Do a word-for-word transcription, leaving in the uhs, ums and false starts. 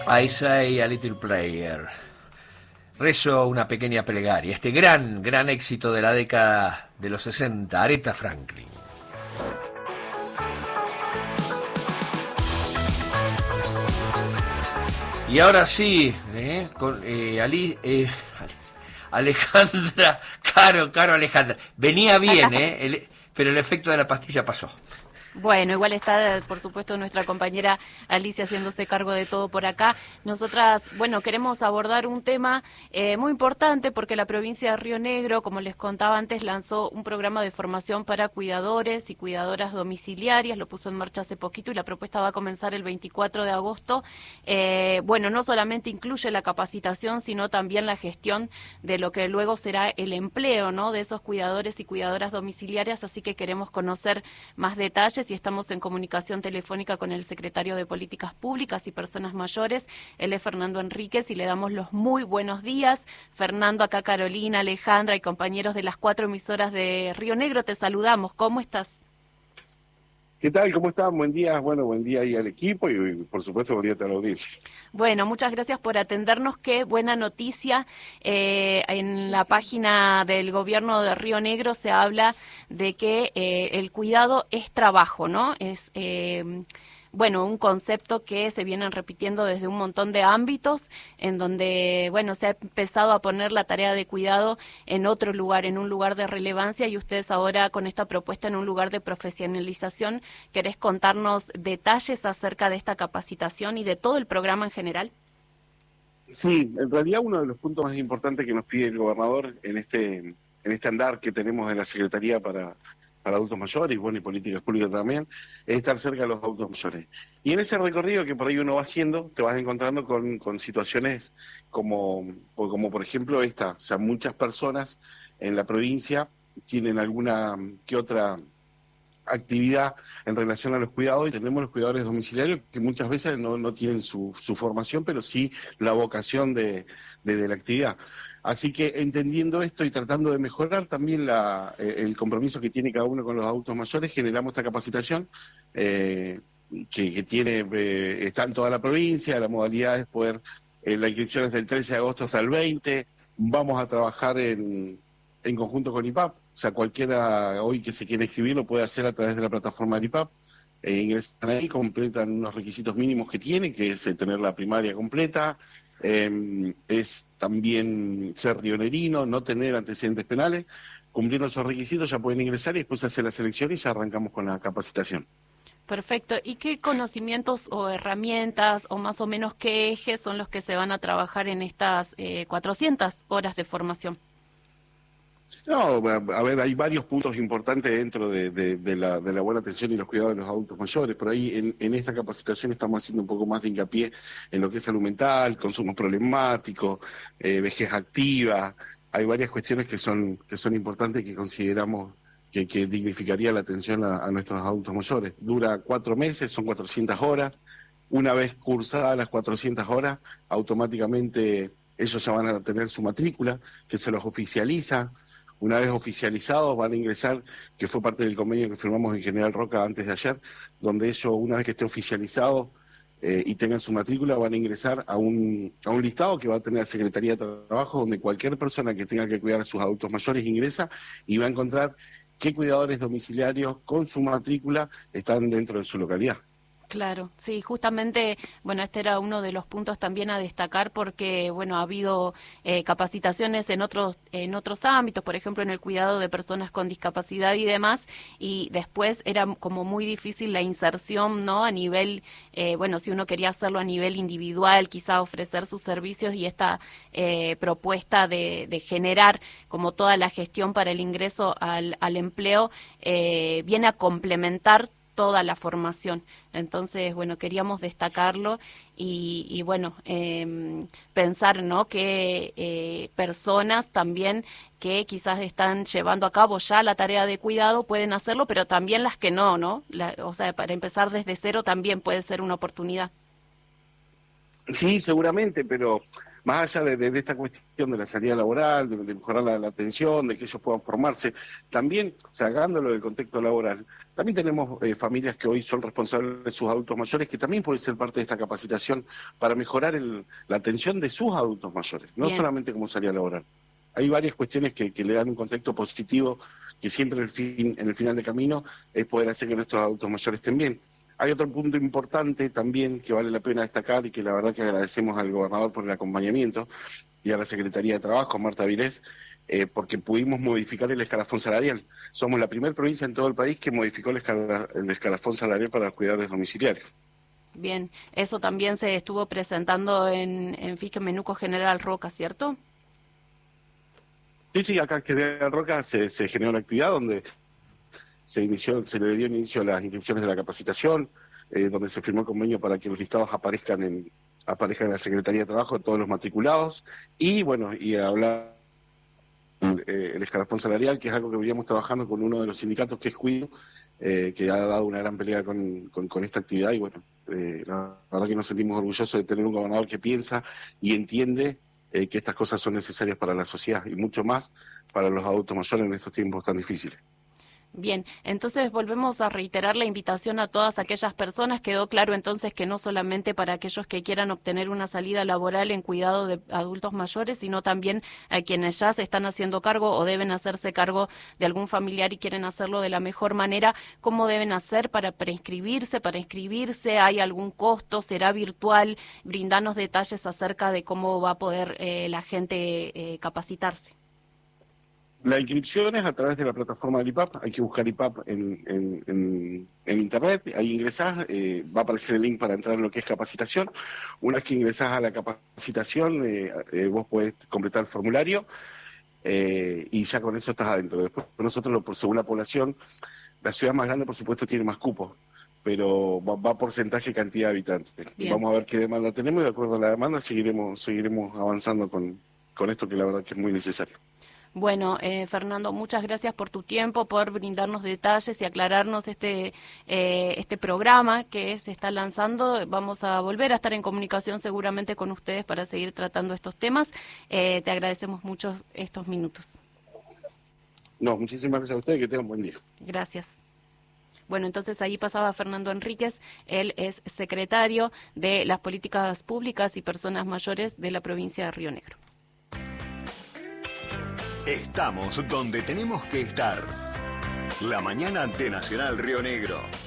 I say a little prayer. Rezo una pequeña plegaria. Este gran, gran éxito de la década de los sesenta, Aretha Franklin. Y ahora sí, eh, con, eh, Ali, eh, Alejandra, Caro, Caro Alejandra. Venía bien, eh, el, pero el efecto de la pastilla pasó. Bueno, igual está, por supuesto, nuestra compañera Alicia haciéndose cargo de todo por acá. Nosotras, bueno, queremos abordar un tema eh, muy importante porque la provincia de Río Negro, como les contaba antes, lanzó un programa de formación para cuidadores y cuidadoras domiciliarias, lo puso en marcha hace poquito y la propuesta va a comenzar el veinticuatro de agosto. Eh, bueno, no solamente incluye la capacitación, sino también la gestión de lo que luego será el empleo, ¿no?, de esos cuidadores y cuidadoras domiciliarias, así que queremos conocer más detalles y estamos en comunicación telefónica con el secretario de Políticas Públicas y Personas Mayores, él es Fernando Enríquez, y le damos los muy buenos días. Fernando, acá Carolina, Alejandra y compañeros de las cuatro emisoras de Río Negro, te saludamos. ¿Cómo estás? ¿Qué tal? ¿Cómo están? Buen día. Bueno, buen día ahí al equipo y, por supuesto, buen día a toda la audiencia. Bueno, muchas gracias por atendernos. Qué buena noticia. Eh, en la página del gobierno de Río Negro se habla de que eh, el cuidado es trabajo, ¿no? Es... Eh, bueno, un concepto que se vienen repitiendo desde un montón de ámbitos, en donde, bueno, se ha empezado a poner la tarea de cuidado en otro lugar, en un lugar de relevancia, y ustedes ahora con esta propuesta en un lugar de profesionalización. ¿Querés contarnos detalles acerca de esta capacitación y de todo el programa en general? Sí, en realidad uno de los puntos más importantes que nos pide el gobernador en este, en este andar que tenemos en la Secretaría para... para adultos mayores y bueno, y políticas públicas también, es estar cerca de los adultos mayores. Y en ese recorrido que por ahí uno va haciendo, te vas encontrando con, con situaciones como, como por ejemplo esta, o sea, muchas personas en la provincia tienen alguna que otra actividad en relación a los cuidados, y tenemos los cuidadores domiciliarios que muchas veces no, no tienen su, su formación, pero sí la vocación de, de, de la actividad. Así que entendiendo esto y tratando de mejorar también la, eh, el compromiso que tiene cada uno con los adultos mayores, generamos esta capacitación eh, que, que tiene eh, está en toda la provincia. La modalidad es poder, eh, la inscripción es del trece de agosto hasta el veinte. Vamos a trabajar en, en conjunto con I P A P, o sea, cualquiera hoy que se quiera inscribir lo puede hacer a través de la plataforma de I P A P. Eh, ingresan ahí, completan unos requisitos mínimos que tienen, que es eh, tener la primaria completa, eh, es también ser rionerino, no tener antecedentes penales. Cumpliendo esos requisitos ya pueden ingresar y después hacer la selección y ya arrancamos con la capacitación. Perfecto. ¿Y qué conocimientos o herramientas o más o menos qué ejes son los que se van a trabajar en estas eh, cuatrocientas horas de formación? No, a ver, hay varios puntos importantes dentro de, de, de, la, de la buena atención y los cuidados de los adultos mayores. Por ahí en, en esta capacitación estamos haciendo un poco más de hincapié en lo que es salud mental, consumo problemático, eh, vejez activa. Hay varias cuestiones que son, que son importantes y que consideramos que, que dignificaría la atención a, a nuestros adultos mayores. Dura cuatro meses, son cuatrocientas horas. Una vez cursadas las cuatrocientas horas, automáticamente ellos ya van a tener su matrícula, que se los oficializa. Una vez oficializados van a ingresar, que fue parte del convenio que firmamos en General Roca antes de ayer, donde ellos, una vez que esté oficializado eh, y tengan su matrícula, van a ingresar a un, a un listado que va a tener la Secretaría de Trabajo, donde cualquier persona que tenga que cuidar a sus adultos mayores ingresa y va a encontrar qué cuidadores domiciliarios con su matrícula están dentro de su localidad. Claro, sí, justamente, bueno, este era uno de los puntos también a destacar porque, bueno, ha habido eh, capacitaciones en otros en otros ámbitos, por ejemplo, en el cuidado de personas con discapacidad y demás, y después era como muy difícil la inserción, ¿no? A nivel, eh, bueno, si uno quería hacerlo a nivel individual, quizá ofrecer sus servicios, y esta eh, propuesta de, de generar como toda la gestión para el ingreso al, al empleo eh, viene a complementar toda la formación. Entonces, bueno, queríamos destacarlo y, y bueno, eh, pensar, ¿no?, que eh, personas también que quizás están llevando a cabo ya la tarea de cuidado pueden hacerlo, pero también las que no, ¿no? La, o sea, para empezar desde cero también puede ser una oportunidad. Sí, seguramente, pero más allá de, de, de esta cuestión de la salida laboral, de, de mejorar la, la atención, de que ellos puedan formarse, también sacándolo del contexto laboral, también tenemos eh, familias que hoy son responsables de sus adultos mayores, que también pueden ser parte de esta capacitación para mejorar el, la atención de sus adultos mayores, no Bien. solamente como salida laboral. Hay varias cuestiones que, que le dan un contexto positivo, que siempre en el, fin, en el final de camino es poder hacer que nuestros adultos mayores estén bien. Hay otro punto importante también que vale la pena destacar y que la verdad que agradecemos al gobernador por el acompañamiento y a la Secretaría de Trabajo, Marta Vilés, eh, porque pudimos modificar el escalafón salarial. Somos la primera provincia en todo el país que modificó el, escala, el escalafón salarial para los cuidadores domiciliarios. Bien, eso también se estuvo presentando en, en Fisque Menuco General Roca, ¿cierto? Sí, sí, acá en General Roca se, se generó una actividad donde se inició, se le dio inicio a las inscripciones de la capacitación, eh, donde se firmó el convenio para que los listados aparezcan en aparezcan en la Secretaría de Trabajo de todos los matriculados, y bueno, y hablar el, eh, el escalafón salarial, que es algo que veníamos trabajando con uno de los sindicatos que es Cuido, eh, que ha dado una gran pelea con, con, con esta actividad, y bueno, eh, la verdad que nos sentimos orgullosos de tener un gobernador que piensa y entiende eh, que estas cosas son necesarias para la sociedad, y mucho más para los adultos mayores en estos tiempos tan difíciles. Bien, entonces volvemos a reiterar la invitación a todas aquellas personas. Quedó claro entonces que no solamente para aquellos que quieran obtener una salida laboral en cuidado de adultos mayores, sino también a quienes ya se están haciendo cargo o deben hacerse cargo de algún familiar y quieren hacerlo de la mejor manera. ¿Cómo deben hacer para preinscribirse? Para inscribirse, ¿hay algún costo? ¿Será virtual? Brindanos detalles acerca de cómo va a poder eh, la gente eh, capacitarse. La inscripción es a través de la plataforma del I P A P, hay que buscar I P A P en, en, en, en internet, ahí ingresás, eh, va a aparecer el link para entrar en lo que es capacitación. Una vez que ingresás a la capacitación, eh, eh, vos podés completar el formulario eh, y ya con eso estás adentro. Después nosotros, por según la población, la ciudad más grande por supuesto tiene más cupos, pero va, va porcentaje cantidad de habitantes. Bien. Vamos a ver qué demanda tenemos y de acuerdo a la demanda seguiremos, seguiremos avanzando con, con esto que la verdad que es muy necesario. Bueno, eh, Fernando, muchas gracias por tu tiempo, por brindarnos detalles y aclararnos este eh, este programa que se está lanzando. Vamos a volver a estar en comunicación seguramente con ustedes para seguir tratando estos temas. Eh, te agradecemos mucho estos minutos. No, muchísimas gracias a ustedes, que tengan un buen día. Gracias. Bueno, entonces ahí pasaba Fernando Enríquez, él es secretario de las Políticas Públicas y Personas Mayores de la provincia de Río Negro. Estamos donde tenemos que estar. La mañana de Nacional Río Negro.